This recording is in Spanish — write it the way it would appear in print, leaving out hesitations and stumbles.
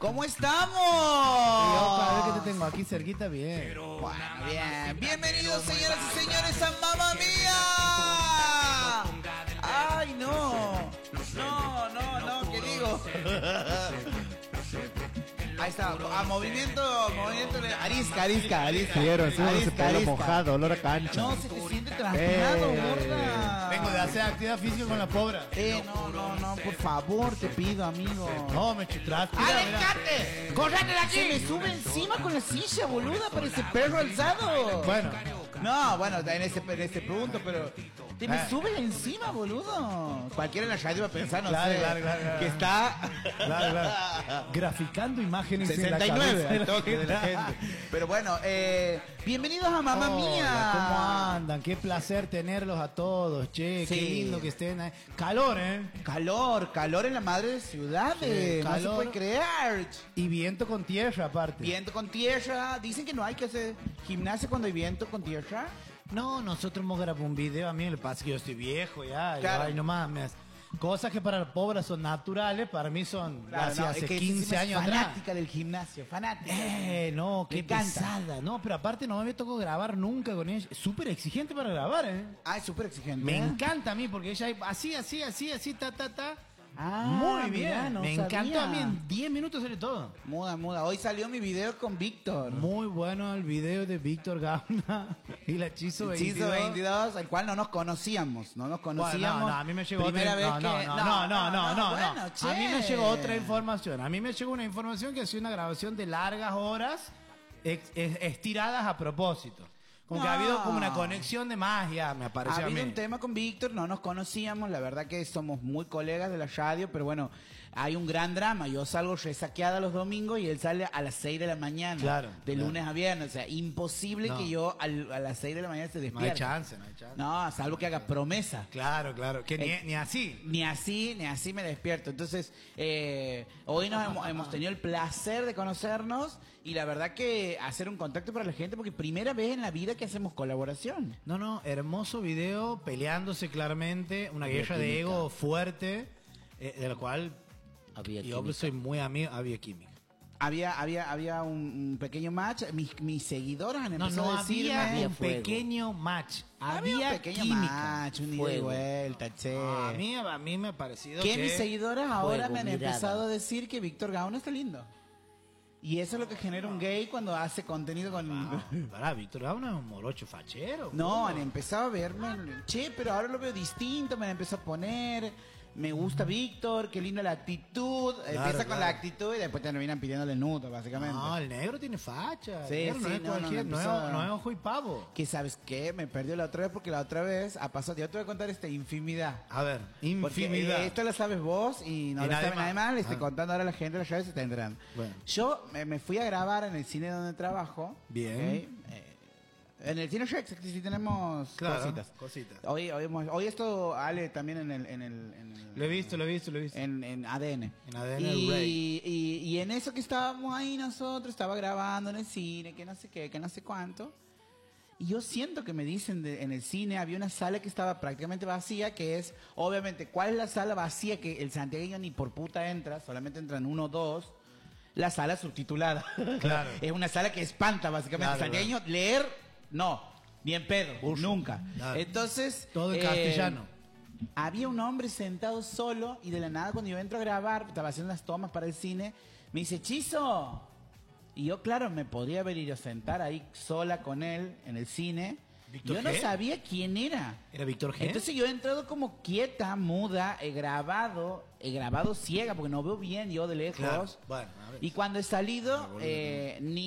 ¿Cómo estamos? A ver que te tengo aquí cerquita, bien. Bueno, bien. Bienvenidos, señoras y señores, a Mamma Mía. Ay, no. No, ¿qué digo? Ahí está, a movimiento de arisca. Quiero, ese pelo mojado, olor a cancha. No, se te siente transpirado, gorda. Vengo de hacer actividad física con la pobre. No, por favor, te pido, amigo. No, me chutraste. ¡Alejate! ¡Córrete de aquí! Se me sube encima con la silla, boluda, parece perro alzado. Bueno. No, bueno, en ese punto, pero te me subes encima, boludo. Cualquiera en la radio va a pensar, no Claro, sé, claro. que está Claro. Graficando imágenes 69 en la cabeza al toque de la gente. Pero bueno, bienvenidos a Mamma Hola, Mía. ¿cómo andan? Qué placer tenerlos a todos, che. Sí. Qué lindo que estén ahí. Calor, ¿eh? Calor en la madre de ciudades. Sí, no se calor. puede creer. Y viento con tierra, aparte. Viento con tierra. Dicen que no hay que hacer gimnasia cuando hay viento con tierra. No, nosotros hemos grabado un video. A mí me pasa que yo estoy viejo ya. Claro. Ay, no mames. Cosas que para el pobre son naturales, para mí son hace 15 años atrás. Fanática del gimnasio, fanática. No, qué Me encanta. pesada. No, pero aparte no me tocó grabar nunca con ella. Súper exigente para grabar, ¿eh? Ah, es súper exigente. Me encanta a mí porque ella así, ta. Ah, Muy bien. mirá, no me sabía. encantó a mí. En 10 minutos sale todo. Muda. Hoy salió mi video con Víctor. Muy bueno el video de Víctor Gauna y la Chizo 22. Chizo 22, el cual no nos conocíamos. Bueno, no, a mí me llegó Primera otra vez que... No. Bueno, che. A mí me llegó otra información. A mí me llegó una información que hacía una grabación de largas horas estiradas a propósito. Como que ha habido como una conexión de magia, me Ha pareció a mí. habido un tema con Víctor, no nos conocíamos, la verdad que somos muy colegas de la radio, pero bueno, hay un gran drama. Yo salgo resaqueada los domingos y él sale a las 6 de la mañana. Claro, de claro. lunes a viernes. O sea, imposible No. que yo a las 6 de la mañana se No despierte. hay chance. No, salvo que haga promesa. Claro. Que ni así. Ni así me despierto. Entonces, hoy hemos tenido el placer de conocernos y la verdad que hacer un contacto para la gente, porque primera vez en la vida que hacemos colaboración. No, hermoso video, peleándose claramente, una Había guerra de química. ego fuerte, de la cual yo soy muy amigo, había química. Había un pequeño match. Mis seguidoras han empezado No a decirme... había un fuego. pequeño match, Había un había pequeño química. match, un ida y Fuego. vuelta, che. A mí me ha parecido que que mis seguidoras ahora Fuego, me han mirada. empezado a decir que Víctor Gauna está lindo. Y eso es lo que genera un gay cuando hace contenido con... Pará, Víctor Gauna es un morocho fachero. No, han empezado a verme, che, pero ahora lo veo distinto, me han empezado a poner, me gusta Víctor, qué linda la actitud, empieza con claro. la actitud y después terminan pidiéndole nudo, básicamente. No, el negro tiene facha. Sí, el negro no sí, es no, cualquier, no, no, empezó- no es ojo y pavo. Que sabes qué, me perdió la otra vez porque la otra vez ha pasado, yo te voy a contar esta infinidad. A ver, Porque infinidad. esto lo sabes vos y no Y lo nadie sabe nadie más. más, le estoy Ah. contando ahora a la gente, las llaves se tendrán. Bueno. Yo me fui a grabar en el cine donde trabajo. Bien. ¿ok? En el Cine Shex, que sí tenemos Claro, cositas. Hoy esto, Ale, también en el Lo he visto. en ADN. En ADN y, Rey. y en eso que estábamos ahí nosotros, estaba grabando en el cine, que no sé qué, que no sé cuánto. Y yo siento que me dicen en el cine había una sala que estaba prácticamente vacía, que es, obviamente, ¿cuál es la sala vacía que el santiagueño ni por puta entra? Solamente entran 1 o 2. La sala subtitulada. Claro. Es una sala que espanta, básicamente. Claro, El santiagueño, leer, no. Ni en pedo, nunca. Claro. Entonces... Todo en castellano. Había un hombre sentado solo y de la nada cuando yo entro a grabar, estaba haciendo unas tomas para el cine, me dice, Chizo. Y yo, claro, me podría haber ido a sentar ahí sola con él en el cine. ¿Víctor Yo no G? sabía quién era. ¿Era Víctor G? Entonces yo he entrado como quieta, muda, he grabado ciega porque no veo bien yo de lejos. Claro. Bueno, a ver. Y cuando he salido, ni